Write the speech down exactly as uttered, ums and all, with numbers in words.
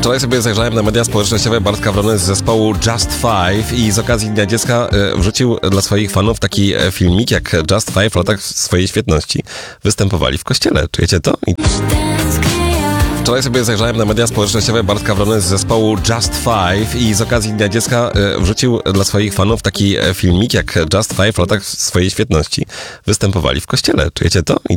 Wczoraj sobie zajrzałem na media społecznościowe Bartka Wrony z zespołu Just Five i z okazji Dnia Dziecka y, wrzucił dla swoich fanów taki y, filmik, jak Just Five w latach swojej świetności występowali w kościele. Czujecie to? I... Wczoraj sobie zajrzałem na media społecznościowe Bartka Wrony z zespołu Just Five i z okazji Dnia Dziecka y, wrzucił dla swoich fanów taki y, filmik, jak Just Five w latach swojej świetności występowali w kościele. Czujecie to? I...